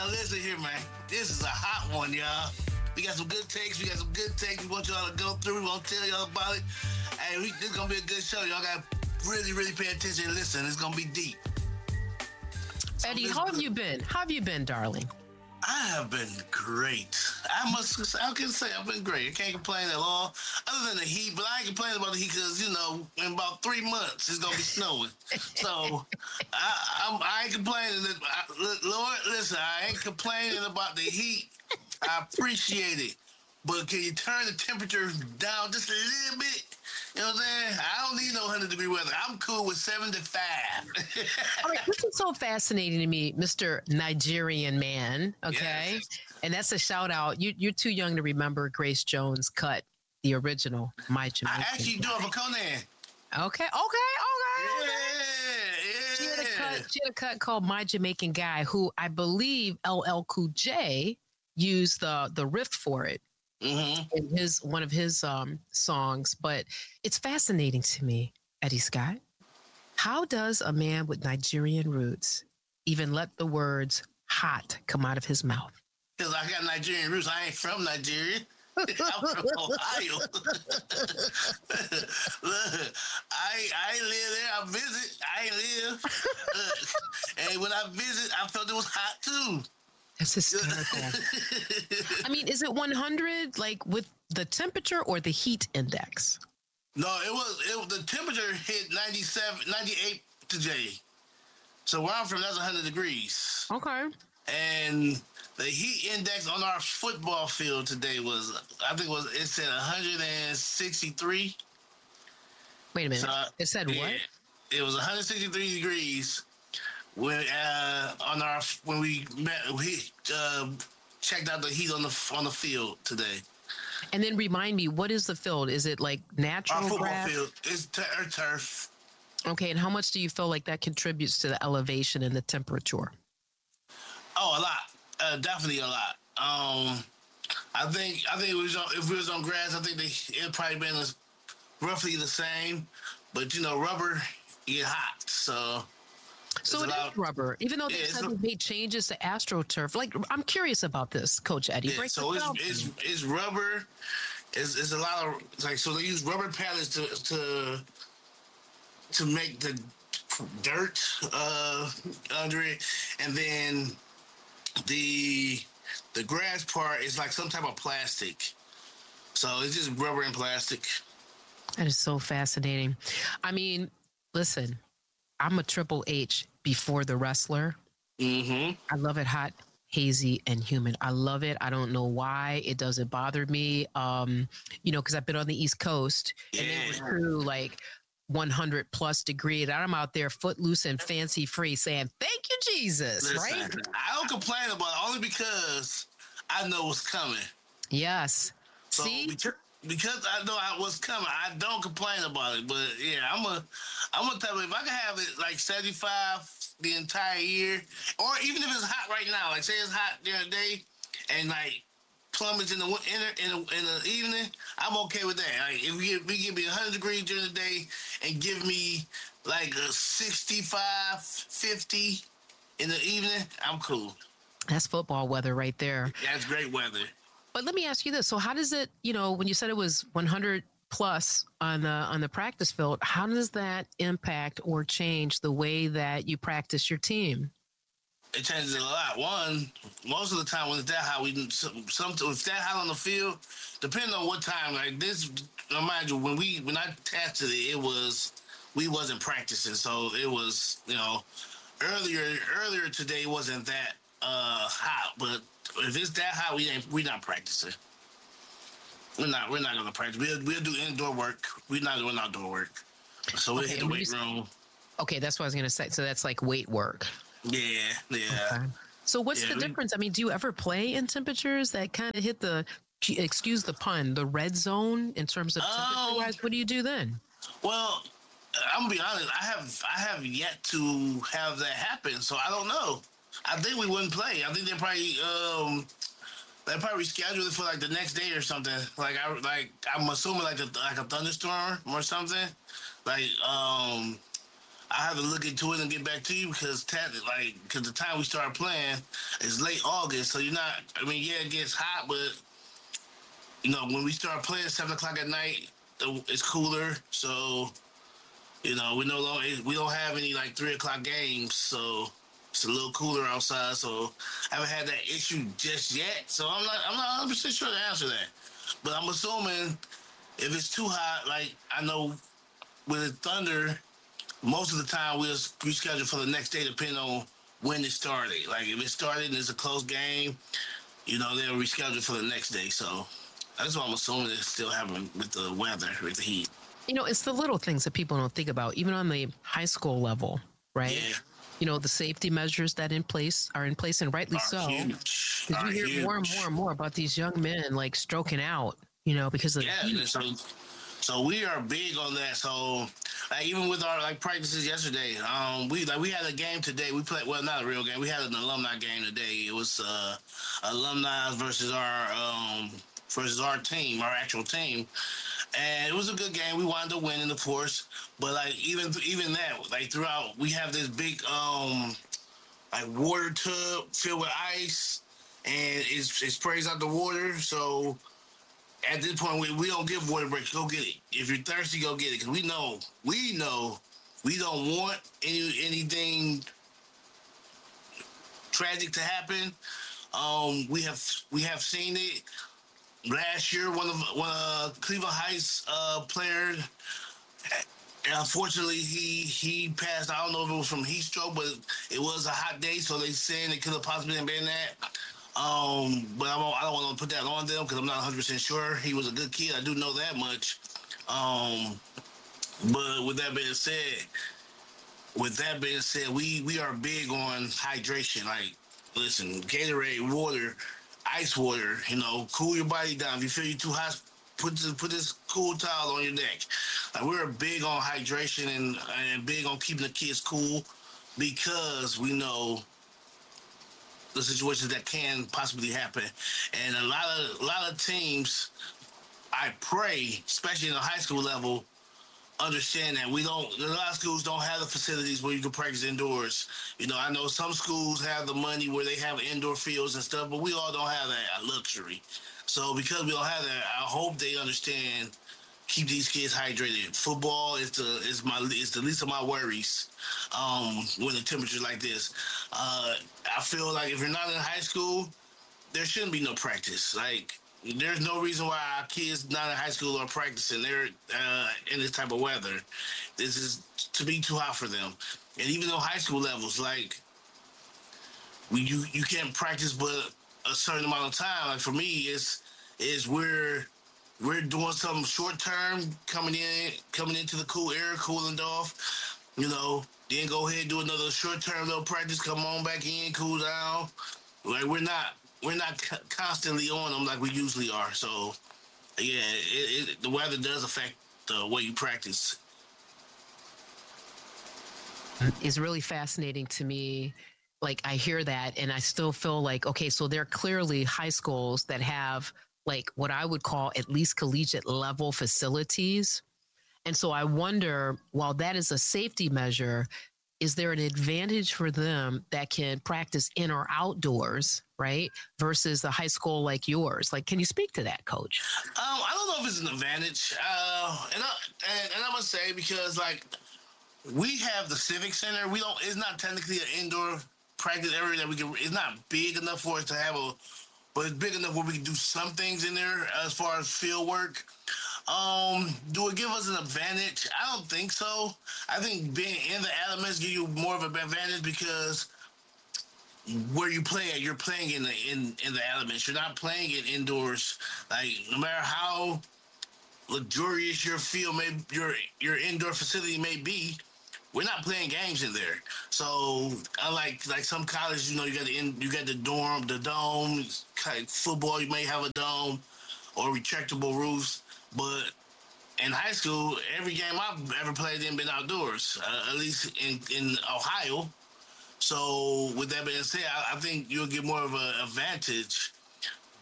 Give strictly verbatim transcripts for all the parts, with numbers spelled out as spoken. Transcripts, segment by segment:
Now listen here, man. This is a hot one, y'all. We got some good takes. We got some good takes. We want y'all to go through. We want to tell y'all about it. Hey, we, this is gonna be a good show. Y'all gotta really, really pay attention and listen. It's gonna be deep. So Eddie, how have you been? How have you been, darling? I have been great. I must. I can say I've been great. I can't complain at all, other than the heat. But I ain't complaining about the heat because you know, in about three months it's gonna be snowing. So I, I'm, I ain't complaining. I, Lord, listen, I ain't complaining about the heat. I appreciate it, but can you turn the temperature down just a little bit? You know what I'm saying? I don't need no one hundred degree weather. I'm cool with seventy-five. All right, this is so fascinating to me, Mister Nigerian man. Okay, yes. And that's a shout out. You, you're too young to remember Grace Jones' cut, the original My Jamaican. I actually do it for Conan. Okay, okay, okay. Yeah, yeah. She had a cut. She had a cut called My Jamaican Guy, who I believe L L Cool J used the the riff for it. Mm-hmm. In his one of his um, songs, but it's fascinating to me, Eddie Scott. How does a man with Nigerian roots even let the words "hot" come out of his mouth? Because I got Nigerian roots. I ain't from Nigeria. I'm from Ohio. Look, I I ain't live there. I visit. I ain't live. Look, and when I visit, I felt it was hot too. That's hysterical. I mean, is it one hundred, like with the temperature or the heat index? No, it was, it, the temperature hit ninety-seven, ninety-eight today. So where I'm from, that's one hundred degrees. Okay. And the heat index on our football field today was, I think it was, it said one hundred sixty-three. Wait a minute. So, it said yeah, what? It was one hundred sixty-three degrees. When uh, on our when we met, we uh, checked out the heat on the on the field today. And then remind me, what is the field? Is it like natural our football grass? field? It's t- or turf. Okay, and how much do you feel like that contributes to the elevation and the temperature? Oh, a lot. Uh, definitely a lot. Um, I think I think it was on, if we was on grass, I think they, it'd probably been roughly the same. But you know, rubber get hot, so. So it is rubber, even though they yeah, said they made changes to AstroTurf. Like, I'm curious about this, Coach Eddie. Yeah, so it's, it's it's rubber. It's, it's a lot of like so they use rubber pellets to to to make the dirt uh, under it, and then the the grass part is like some type of plastic. So it's just rubber and plastic. That is so fascinating. I mean, listen. I'm a Triple H before the wrestler. Mm-hmm. I love it hot, hazy, and humid. I love it. I don't know why. It doesn't bother me. Um, you know, because I've been on the East Coast yeah. and they were through like one hundred plus degrees. And I'm out there footloose and fancy free saying, thank you, Jesus. Listen, right? I don't complain about it only because I know what's coming. Yes. So See? Because- Because I know I was coming, I don't complain about it. But yeah, I'm a, I'm gonna tell you if I can have it like seventy-five the entire year, or even if it's hot right now, like say it's hot during the day, and like plummets in the in the, in the, in the evening, I'm okay with that. Like if we we give me one hundred degrees during the day and give me like a sixty-five, fifty in the evening, I'm cool. That's football weather right there. That's great weather. But let me ask you this. So how does it, you know, when you said it was one hundred plus on the on the practice field, how does that impact or change the way that you practice your team? It changes a lot. One, most of the time when it's that hot, we some, some if it's that hot on the field, depending on what time, like this, mind you, when we when I tested it, it was we wasn't practicing, so it was, you know, earlier earlier today wasn't that uh, hot, but if it's that hot, we ain't we not practicing. We're not we're not gonna practice. We'll we'll do indoor work. We're not doing outdoor work. So we'll okay, hit the weight room. Okay, that's what I was gonna say. So that's like weight work. Yeah, yeah. Okay. So what's yeah, the we, difference? I mean, do you ever play in temperatures that kind of hit the, excuse the pun, the red zone in terms of temperature wise? Um, what do you do then? Well, I'm gonna be honest. I have I have yet to have that happen, so I don't know. I think we wouldn't play. I think they probably um they probably reschedule it for like the next day or something. Like I like I'm assuming like a like a thunderstorm or something. Like um I have to look into it and get back to you because like because the time we start playing is late August, so you're not. I mean, yeah, it gets hot, but you know when we start playing seven o'clock at night, it's cooler. So you know we no longer we don't have any like three o'clock games, so it's a little cooler outside. So I haven't had that issue just yet. So I'm not I'm not one hundred percent sure to answer that, but I'm assuming if it's too hot, like I know with Thunder. Most of the time we'll reschedule for the next day depending on when it started. Like if it started and it's a close game, you know, they'll reschedule for the next day. So that's what I'm assuming it's still happening with the weather, with the heat. You know, it's the little things that people don't think about, even on the high school level, right? Yeah. You know, the safety measures that in place are in place, and rightly Are so. huge. Because Are you hear huge. more and more and more about these young men like stroking out, you know, because of yeah, the heat. So, so we are big on that. So like even with our like practices yesterday, um, we like we had a game today. We played well, not a real game. We had an alumni game today. It was uh, alumni versus our um, versus our team, our actual team, and it was a good game. We wanted to win, of course, but like even even that, like throughout, we have this big um like water tub filled with ice, and it's it sprays out the water. So at this point, we, we don't give water breaks. Go get it. If you're thirsty, go get it. Because we know, we know, we don't want any anything tragic to happen. Um, we have we have seen it last year. One of one of Cleveland Heights uh, players. Unfortunately, he he passed. I don't know if it was from heat stroke, but it was a hot day, so they saying it could have possibly been that. Um, but I don't, I don't want to put that on them because I'm not one hundred percent sure. He was a good kid. I do know that much. Um, but with that being said, with that being said, we we are big on hydration. Like, listen, Gatorade, water, ice water. You know, cool your body down. If you feel you too hot, put this, put this cool towel on your neck. Like, we're big on hydration and and big on keeping the kids cool because we know the situations that can possibly happen. And a lot of a lot of teams, I pray, especially in the high school level, understand that we don't. A lot of schools don't have the facilities where you can practice indoors. You know, I know some schools have the money where they have indoor fields and stuff, but we all don't have that luxury. So because we don't have that, I hope they understand. Keep these kids hydrated. Football is the is my is the least of my worries. Um, when the temperature's like this, uh, I feel like if you're not in high school, there shouldn't be no practice. Like there's no reason why our kids not in high school are practicing. They're uh, in this type of weather. This is to be too hot for them. And even though high school levels, like we you you can't practice but a certain amount of time. Like for me, it's is we're we're doing something short term, coming in, coming into the cool air, cooling off. You know, then go ahead and do another short term little practice. Come on back in, cool down. Like we're not we're not c- constantly on them like we usually are. So yeah, it, it, the weather does affect the way you practice. Is really fascinating to me. Like I hear that and I still feel like, okay, so there are clearly high schools that have like what I would call at least collegiate level facilities. And so I wonder, while that is a safety measure, is there an advantage for them that can practice in or outdoors, right? Versus the high school like yours? Like, can you speak to that, Coach? Um, I don't know if it's an advantage. Uh, and, I, and, and I'm going to say because, like, we have the Civic Center. We don't, it's not technically an indoor practice area that we can, it's not big enough for us to have a, but it's big enough where we can do some things in there as far as field work. Um, do it give us an advantage? I don't think so. I think being in the elements give you more of an advantage because where you play at, you're playing in the in, in the elements. You're not playing it indoors. Like no matter how luxurious your field may your your indoor facility may be, we're not playing games in there. So unlike like some colleges, you know, you got the in, you got the dorm, the dome. Like football, you may have a dome or retractable roofs, but in high school, every game I've ever played in been outdoors, uh, at least in, in Ohio. So with that being said, I, I think you'll get more of an advantage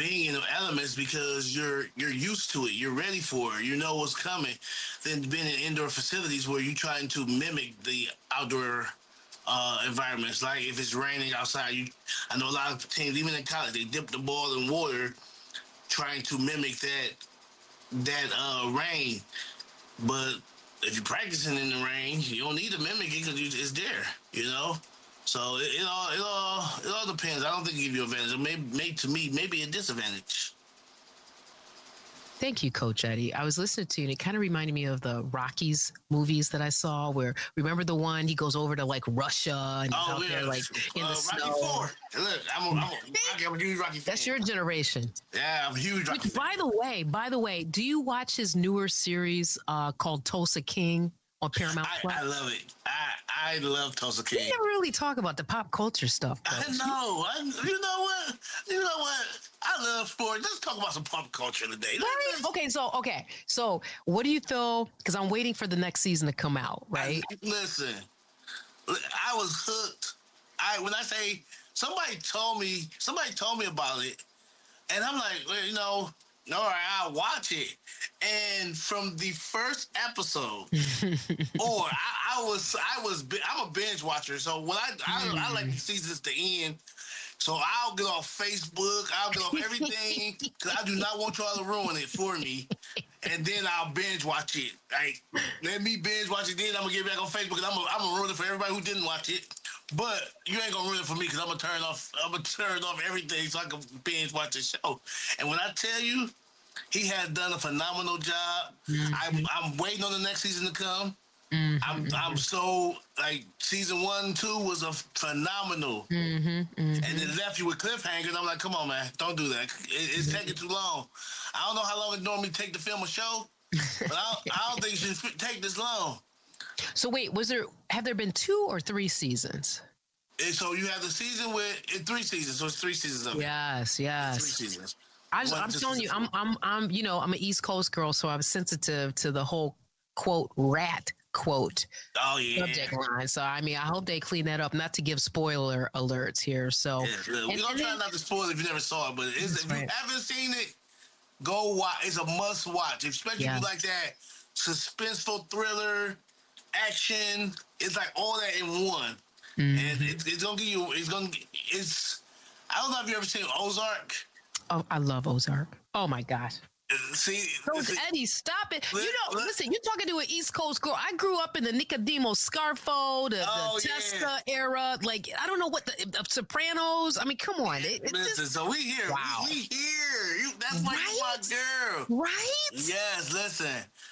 being in the elements because you're you're used to it. You're ready for it. You know what's coming. Than being in indoor facilities where you're trying to mimic the outdoor uh, environments. Like if it's raining outside, you I know a lot of teams, even in college, they dip the ball in water trying to mimic that that uh, rain. But if you're practicing in the rain, you don't need to mimic it because it's there. You know. So it, it all it all it all depends. I don't think it give you advantage. It may, may to me maybe a disadvantage. Thank you, Coach Eddie. I was listening to you, and it kind of reminded me of the Rockies movies that I saw. Where remember the one he goes over to like Russia and he's oh, out yeah. there like in uh, the Rocky snow. Four. Look, I'm a, I'm, a, Rocky, I'm a huge Rocky fan. That's your generation. Yeah, I'm a huge Rocky Which, fan. by the way, by the way, do you watch his newer series uh, called Tulsa King on Paramount I, Plus? I love it. I I love Tulsa We King. never really talk about the pop culture stuff. I Coach. know. I, you know what? You know what? I love sports. Let's talk about some pop culture today. Right? Let's- Okay, so okay, so what do you feel? Because I'm waiting for the next season to come out, right? I- listen, I was hooked. I when I say somebody told me, somebody told me about it, and I'm like, well, you know, all right, I'll watch it. And from the first episode, or I, I was, I was, I'm a binge watcher, so when I, I, I like the seasons to end. So I'll get off Facebook, I'll get off everything, because I do not want y'all to ruin it for me. And then I'll binge watch it. Like, let me binge watch it, then I'm going to get back on Facebook, and I'm going I'm to ruin it for everybody who didn't watch it. But you ain't going to ruin it for me, because I'm going to turn off, I'm going to turn off everything so I can binge watch the show. And when I tell you, he has done a phenomenal job. Mm-hmm. I'm, I'm waiting on the next season to come. Mm-hmm. I'm I'm so like season one and two was a phenomenal, mm-hmm, mm-hmm. and it left you with cliffhangers. I'm like, come on, man, don't do that. It, it's mm-hmm. taking too long. I don't know how long it normally take to film a show, but I don't, I don't think it should take this long. So wait, was there have there been two or three seasons? And so you have the season with it's three seasons, so it's three seasons of it. Yes, yes, it's three seasons. I just, I'm telling you, I'm I'm I'm you know I'm an East Coast girl, so I'm sensitive to the whole quote rat. Quote oh yeah subject line. So I mean I hope they clean that up, not to give spoiler alerts here. So yeah, we don't try then, not to spoil it if you never saw it, but it's, if right. you haven't seen it, go watch. It's a must watch, especially yeah. if you like that suspenseful thriller action. It's like all that in one. Mm-hmm. And it, it's gonna give you it's gonna it's I don't know if you ever seen Ozark. Oh, I love Ozark. Oh my gosh. See, Coach see, Eddie, stop it! Let, you know, let, listen. You're talking to an East Coast girl. I grew up in the Nicodemo Scarfo, the, oh, the Testa yeah. era. Like, I don't know what the, the Sopranos. I mean, come on. It, it's listen, just, so we here. Wow. We, we here. You, that's why right? you my girl, right? Yes. Listen.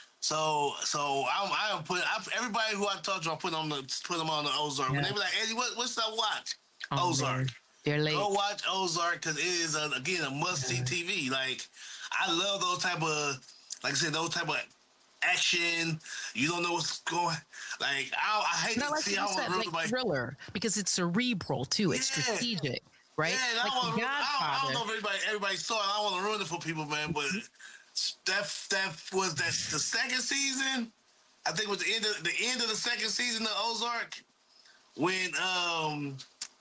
So, so I'm, I'm putting I, everybody who I talk to, I put on the put them on the Ozark. Yeah. When they be like, Eddie, what, what's that watch? Oh, Ozark. Man. They're late. Go watch Ozark because it is a, again a must see yeah. T V. Like. I love those type of, like I said, those type of action. You don't know what's going. Like I, I hate Not to like see how said, like thriller because it's cerebral too. It's yeah. strategic, right? Yeah, like I, wanna, I, I don't know if everybody everybody saw it. I don't want to ruin it for people, man. But that that was that the second season. I think it was the end of the end of the second season of Ozark when um.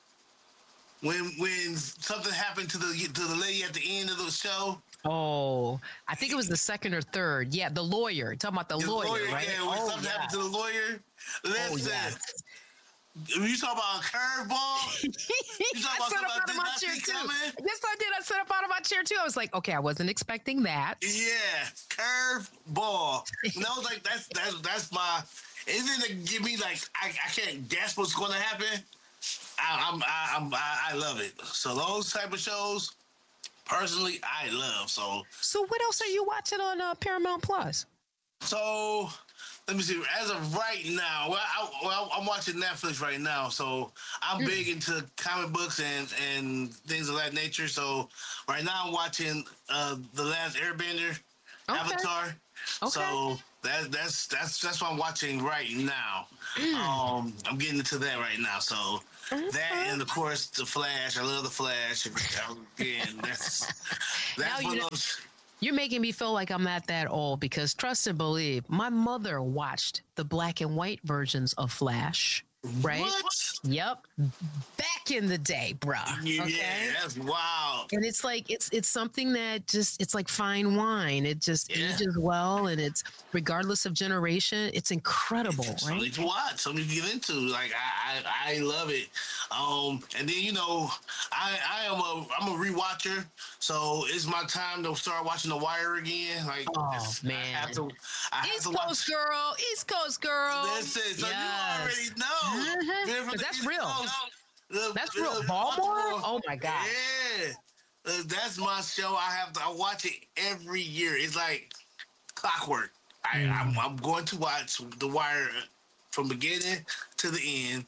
When when something happened to the to the lady at the end of the show. Oh, I think it was the second or third. Yeah, the lawyer. You're talking about the, the lawyer, lawyer, right? Yeah, when oh, something yeah. happened to the lawyer. Listen, oh, yes. You talk about a curveball. You talk about something out of my chair too. Coming? Yes, I did. I set up out of my chair too. I was like, okay, I wasn't expecting that. Yeah, curveball. And I was like, that's that's that's my. Isn't it give me like I, I can't guess what's going to happen. I, I'm, I, I'm, I, I love it. So those type of shows, personally, I love. So, so what else are you watching on uh, Paramount Plus? So, let me see. As of right now, well, I, well I'm watching Netflix right now. So I'm mm. big into comic books and, and things of that nature. So right now I'm watching uh, The Last Airbender, okay. Avatar. Okay. So that, that's that's that's what I'm watching right now. Mm. Um, I'm getting into that right now. So. Mm-hmm. That and of course the Flash. I love the Flash. Again, that's that's now, one you know, of those. You're making me feel like I'm not that old because trust and believe, my mother watched the black and white versions of Flash. right? What? Yep. Back in the day, bruh. Yeah, Okay. that's wild. And it's like it's it's something that just it's like fine wine. It just Yeah. ages well, and it's regardless of generation, it's incredible, It's right? something to watch, something to get into. Like I, I, I love it. Um, and then you know, I, I am a, I'm a rewatcher, so it's my time to start watching The Wire again. Like, Oh man, I have to, I have East to Coast watch. girl, East Coast girl. Listen, so Yes. you already know. Mhm. Being from 'Cause the that's East real. Coast, the- That's the real. Baltimore? Baltimore- Oh my God. Yeah, Uh, that's my show. I have to. I watch it every year. It's like clockwork. I, Mm. I'm, I'm going to watch The Wire from beginning to the end,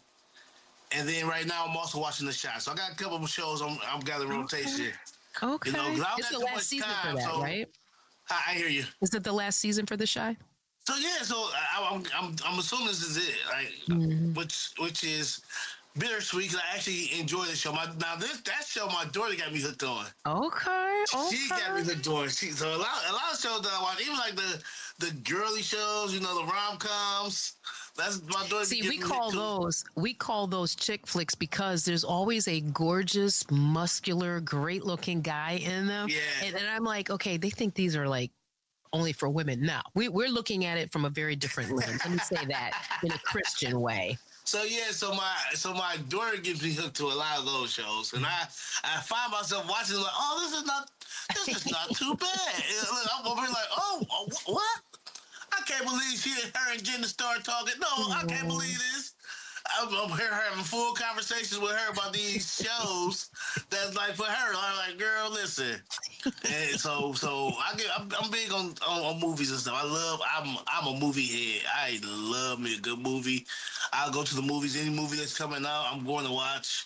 and then right now I'm also watching The Shot. So I got a couple of shows I'm, I'm got in rotation. Okay. You know, 'cause I don't It's got the too much last season time, for that, so- right? I, I hear you. Is it the last season for The Shy? So yeah, so I, I'm, I'm I'm assuming this is it, like Mhm. which which is bittersweet because I actually enjoy the show. My now this that show my daughter got me hooked on. Okay. Okay. She got me hooked on. She so a lot a lot of shows that I watch, even like the the girly shows, you know, the rom coms. That's my daughter. See, be we getting me call hooked to. those we call those chick flicks because there's always a gorgeous, muscular, great-looking guy in them. Yeah. And, and I'm like, okay, they think these are like only for women. No, we, we're looking at it from a very different lens. Let me say that in a Christian way. So yeah, so my so my daughter gets me hooked to a lot of those shows, and I I find myself watching like, oh, this is not this is not too bad. And look, I'm over here like, oh, oh, what? I can't believe she and her and Jenna started talking. No, I can't believe this. I'm, I'm here having full conversations with her about these shows. That's like for her. I'm like, girl, listen. And so, so I get. I'm, I'm big on, on on movies and stuff. I love. I'm I'm a movie head. I love me a good movie. I'll go to the movies. Any movie that's coming out, I'm going to watch.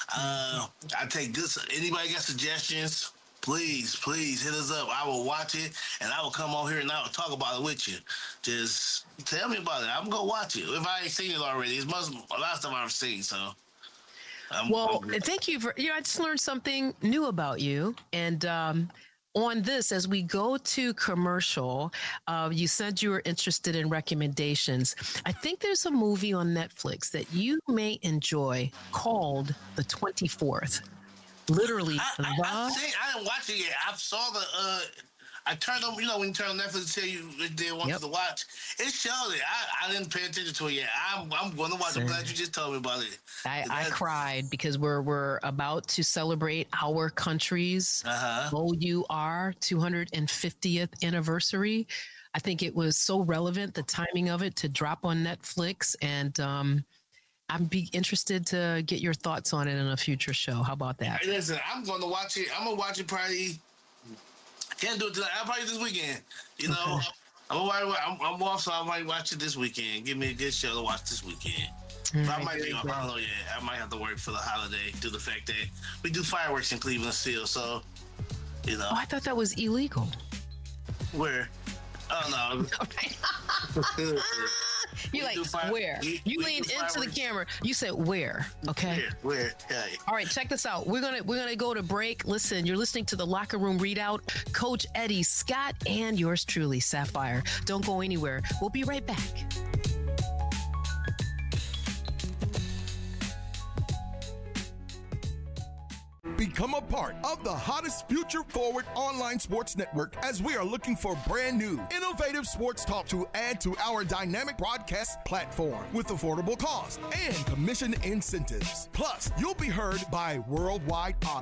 Uh, I take good. Anybody got suggestions? Please, please hit us up. I will watch it, and I will come on here and I will talk about it with you. Just tell me about it. I'm gonna watch it if I ain't seen it already. It's most a lot of stuff I've seen. So, I'm, Well, I'm, thank you for, you know, I just learned something new about you. And um, on this, as we go to commercial, uh, you said you were interested in recommendations. I think there's a movie on Netflix that you may enjoy called The twenty-fourth. Literally, I, I, the, I, seen, I didn't watch it yet. I saw the. Uh, I turned on. You know when you turn on Netflix, tell you if they want Yep. you to watch. It showed it. I, I didn't pay attention to it yet. I'm I'm going to watch. I'm glad you just told me about it. I, I That- cried because we're we're about to celebrate our country's Uh huh. O U R two hundred fiftieth anniversary. I think it was so relevant, the timing of it, to drop on Netflix. And um, I'd be interested to get your thoughts on it in a future show. How about that? Hey, listen, I'm going to watch it. I'm gonna watch it probably. I can't do it tonight. I'll probably this weekend. You know, Okay. I'm, gonna, I'm I'm off, so I might watch it this weekend. Give me a good show to watch this weekend. All I right, might be very off. good. I don't know yet. I might have to work for the holiday due to the fact that we do fireworks in Cleveland still. So, you know, Oh, I thought that was illegal. where? Oh no. You're We like, do fire- where? we- You we leaned do into the fireworks. camera. You said where? Okay. Where? Where? Yeah. All right, check this out. We're gonna we're gonna go to break. Listen, you're listening to the Locker Room Readout. Coach Eddie Scott and yours truly, Sapphire. Don't go anywhere. We'll be right back. Become a part of the hottest future forward online sports network as we are looking for brand new, innovative sports talk to add to our dynamic broadcast platform with affordable cost and commission incentives. Plus, you'll be heard by worldwide audience.